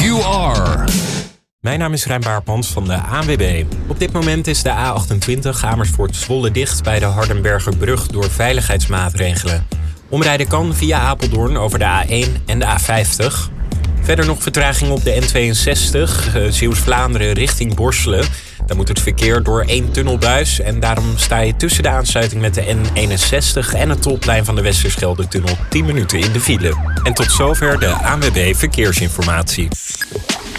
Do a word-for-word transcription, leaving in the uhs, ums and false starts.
you are. Mijn naam is Rijn Baartmans van de A N W B. Op dit moment is de A achtentwintig Amersfoort-Zwolle dicht bij de Hardenbergerbrug door veiligheidsmaatregelen. Omrijden kan via Apeldoorn over de A één en de A vijftig. Verder nog vertraging op de N tweeënzestig, uh, Zeeuws-Vlaanderen richting Borselen. Daar moet het verkeer door één tunnelbuis en daarom sta je tussen de aansluiting met de N eenenzestig en het tollplein van de Westerschelde-tunnel tien minuten in de file. En tot zover de A N W B Verkeersinformatie.